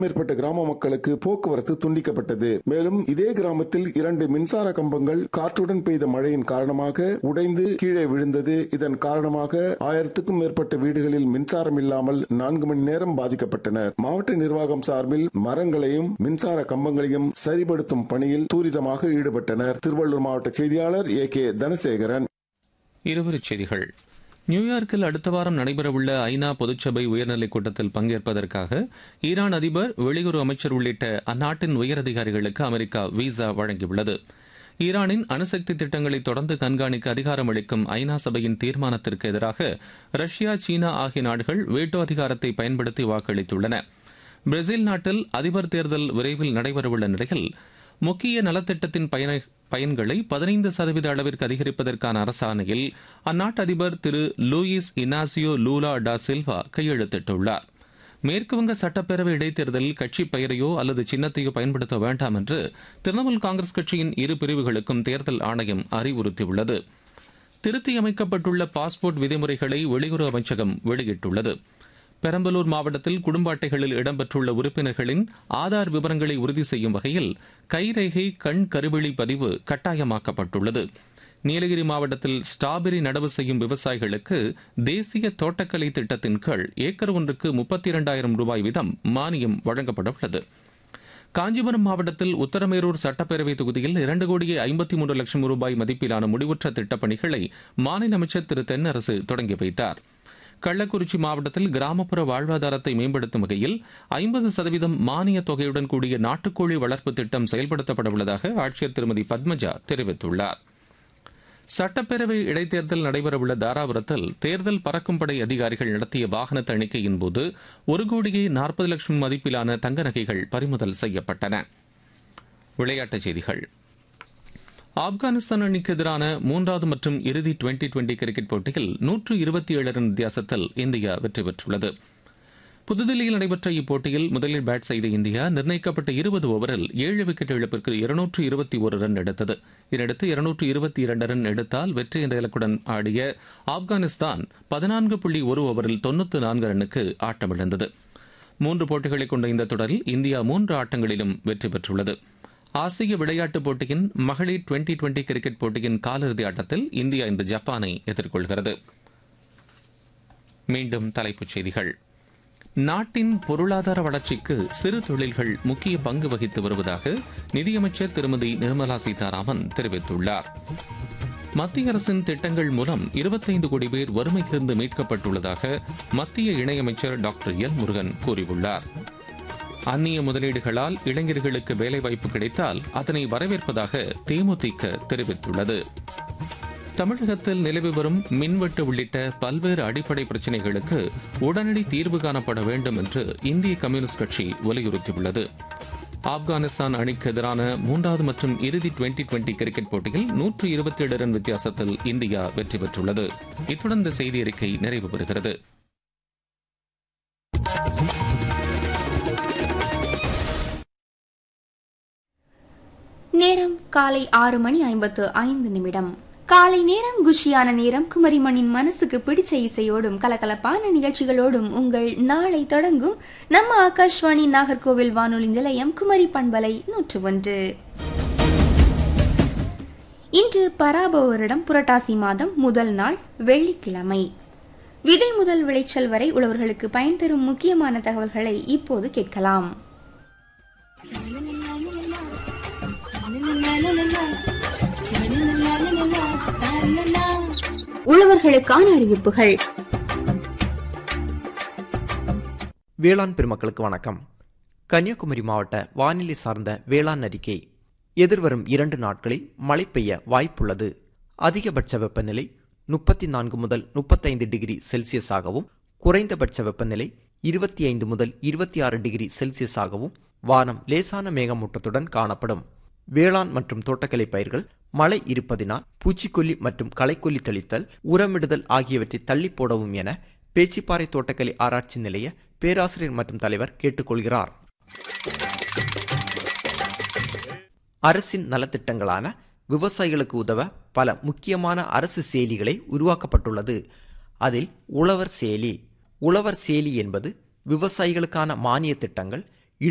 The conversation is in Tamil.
மேற்பட்ட கிராம மக்களுக்கு போக்குவரத்து துண்டிக்கப்பட்டது. மேலும் இதே கிராமத்தில் 2 மின்சார கம்பங்கள் காற்றுடன் பெய்த மழையின் காரணமாக உடைந்து கீழே விழுந்தது. இதன் காரணமாக 1000க்கும் மேற்பட்ட வீடுகளில் மின்சாரம் இல்லாமல் 4 மணி நேரம் பாதிக்கப்பட்டனர். மாவட்ட நிர்வாகம் சார்பில் மரங்களையும் மின்சார கம்பங்களையும் சரிபடுத்தும் பணியில் துரிதமாக ஈடுபட்டனர். திருவள்ளூர் மாவட்ட செய்தியாளர் AK தனசேகரன். இருவரிச் செய்திகள். நியூயார்க்கில் அடுத்த வாரம் நடைபெறவுள்ள ஐநா பொதுச்சபை உயர்நிலைக் கூட்டத்தில் பங்கேற்பதற்காக ஈரான் அதிபர், வெளியுறவு அமைச்சர் உள்ளிட்ட அந்நாட்டின் உயரதிகாரிகளுக்கு அமெரிக்கா விசா வழங்கியுள்ளது. ஈரானின் அணுசக்தி திட்டங்களை தொடர்ந்து கண்காணிக்க அதிகாரம் அளிக்கும் ஐநா சபையின் தீர்மானத்திற்கு எதிராக ரஷ்யா, சீனா ஆகிய நாடுகள் வேட்டோ அதிகாரத்தை பயன்படுத்தி வாக்களித்துள்ளன. பிரேசில் நாட்டில் அதிபர் தேர்தல் விரைவில் நடைபெறவுள்ள நிலையில் முக்கிய நலத்திட்டத்தின் பயன்களை 15% அளவிற்கு அதிகரிப்பதற்கான அரசாணையில் அந்நாட்டு அதிபர் திரு லூயிஸ் இனாசியோ லூலா டா சில்வா கையெழுத்திட்டுள்ளார். மேற்குவங்க சட்டப்பேரவை இடைத்தேர்தலில் கட்சி பெயரையோ அல்லது சின்னத்தையோ பயன்படுத்த வேண்டாம் என்று திரிணாமுல் காங்கிரஸ் கட்சியின் இரு பிரிவுகளுக்கும் தேர்தல் ஆணையம் அறிவுறுத்தியுள்ளது. திருத்தியமைக்கப்பட்டுள்ள பாஸ்போர்ட் விதிமுறைகளை வெளியுறவு அமைச்சகம் வெளியிட்டுள்ளது. பெரம்பலூர் மாவட்டத்தில் குடும்ப அட்டைகளில் இடம்பெற்றுள்ள உறுப்பினர்களின் ஆதார் விவரங்களை உறுதி செய்யும் வகையில் கைரேகை, கண் கருவிழி பதிவு கட்டாயமாக்கப்பட்டுள்ளது. நீலகிரி மாவட்டத்தில் ஸ்ட்ராபெரி நடவு செய்யும் விவசாயிகளுக்கு தேசிய தோட்டக்கலை திட்டத்தின் கீழ் ஏக்கர் ஒன்றுக்கு 32,000 ரூபாய் வீதம் மானியம் வழங்கப்பட உள்ளது. காஞ்சிபுரம் மாவட்டத்தில் உத்தரமேரூர் சட்டப்பேரவை தொகுதியில் 2,53 லட்சம் ரூபாய் மதிப்பிலான முடிவுற்ற திட்டப்பணிகளை மாநில அமைச்சர் திரு தென்னரசு தொடங்கி வைத்தார். கள்ளக்குறிச்சி மாவட்டத்தில் கிராமப்புற வாழ்வாதாரத்தை மேம்படுத்தும் வகையில் 50% மானிய தொகையுடன் கூடிய நாட்டுக்கோழி வளர்ப்பு திட்டம் செயல்படுத்தப்பட உள்ளதாக ஆட்சியர் திருமதி பத்மஜா தெரிவித்துள்ளார். சட்டப்பேரவை இடைத்தேர்தல் நடைபெறவுள்ள தாராபுரத்தில் தேர்தல் பறக்கும் படை அதிகாரிகள் நடத்திய வாகன தணிக்கையின் போது 1,40,00,000 மதிப்பிலான தங்க நகைகள் பறிமுதல் செய்யப்பட்டன. விளையாட்டுச் செய்திகள். ஆப்கானிஸ்தான் அணிக்கு எதிரான 3வது மற்றும் இறுதி டுவெண்டி கிரிக்கெட் போட்டியில் 127 ரன் வித்தியாசத்தில் இந்தியா வெற்றி பெற்றுள்ளது. புதுதில்லியில் நடைபெற்ற இப்போட்டியில் முதலில் பேட் செய்த இந்தியா நிர்ணயிக்கப்பட்ட 20 ஓவரில் 7 விக்கெட் இழப்பிற்கு 221 ரன் எடுத்தது. இதனையடுத்து 222 ரன் எடுத்தால் வெற்றி என்ற இலக்குடன் ஆடிய ஆப்கானிஸ்தான் 14.1 ஓவரில் 94 ரன்னுக்கு ஆட்டமிழந்தது. 3 போட்டிகளை கொண்ட இந்த தொடரில் இந்தியா 3 ஆட்டங்களிலும் வெற்றி பெற்றுள்ளது. ஆசிய விளையாட்டுப் போட்டியின் மகளிர் டுவெண்டி கிரிக்கெட் போட்டியின் காலிறுதி ஆட்டத்தில் இந்தியா இன்று ஜப்பானை எதிர்கொள்கிறது. மீண்டும் தலைப்புச் செய்திகள். நாட்டின் பொருளாதார வளர்ச்சிக்கு சிறு தொழில்கள் முக்கிய பங்கு வகித்து வருவதாக நிதியமைச்சர் திருமதி நிர்மலா சீதாராமன் தெரிவித்துள்ளார். மத்திய அரசின் திட்டங்கள் மூலம் 25 கோடி பேர் வறுமையிலிருந்து மீட்கப்பட்டுள்ளதாக மத்திய இணையமைச்சர் டாக்டர் எல் முருகன் கூறியுள்ளார். அந்நிய முதலீடுகளால் இளைஞர்களுக்கு வேலைவாய்ப்பு கிடைத்தால் அதனை வரவேற்பதாக தேமுதிக தெரிவித்துள்ளது. தமிழகத்தில் நிலவி வரும் மின்வெட்டு உள்ளிட்ட பல்வேறு அடிப்படை பிரச்சினைகளுக்கு உடனடி தீர்வு காணப்பட வேண்டும் என்று இந்திய கம்யூனிஸ்ட் கட்சி வலியுறுத்தியுள்ளது. ஆப்கானிஸ்தான் அணிக்கு எதிரான 3வது மற்றும் இறுதி டுவெண்டி கிரிக்கெட் போட்டியில் 127 ரன் வித்தியாசத்தில் இந்தியா வெற்றி பெற்றுள்ளது. இத்துடன் இந்த செய்தி அறிக்கை நிறைவு பெறுகிறது. நேரம் காலை 6:55. காலை நேரம் குஷியான நேரம். குமரிமண்ணின் மனசுக்கு பிடிச்ச இசையோடும் கலகலப்பான நிகழ்ச்சிகளோடும் உங்கள் நாளை தொடங்கும் நம்ம ஆகாஷ்வாணி நாகர்கோவில் வானொலி நிலையம் குமரி பண்பலை 101. இன்று பராபவ வருடம் புரட்டாசி மாதம் முதல் நாள் வெள்ளிக்கிழமை. விதை முதல் விளைச்சல் வரை உழவர்களுக்கு பயன் தரும் முக்கியமான தகவல்களை இப்போது கேட்கலாம். உழவர்களுக்கான அறிவிப்புகள். வேளாண் பெருமக்களுக்கு வணக்கம். கன்னியாகுமரி மாவட்ட வானிலை சார்ந்த வேளாண் அறிக்கை. எதிர்வரும் 2 நாட்களில் மழை பெய்ய வாய்ப்புள்ளது. அதிகபட்ச வெப்பநிலை 34 முதல் 35 டிகிரி செல்சியஸாகவும், குறைந்தபட்ச வெப்பநிலை 25 முதல் 26 டிகிரி செல்சியஸாகவும், வானம் லேசான மேகமூட்டத்துடன் காணப்படும். வேளாண் மற்றும் தோட்டக்கலை பயிர்கள் மழை இருப்பதினால் பூச்சிக்கொல்லி மற்றும் களைக்கொல்லி தெளித்தல், உரமிடுதல் ஆகியவற்றை தள்ளி போடவும் என பேச்சிப்பாறை தோட்டக்கலை ஆராய்ச்சி நிலைய பேராசிரியர் மற்றும் தலைவர் கேட்டுக்கொள்கிறார். அரசின் நலத்திட்டங்களான விவசாயிகளுக்கு உதவ பல முக்கியமான அரசு செயலிகளை உருவாக்கப்பட்டுள்ளது. அதில் உழவர் செயலி என்பது விவசாயிகளுக்கான மானிய திட்டங்கள்,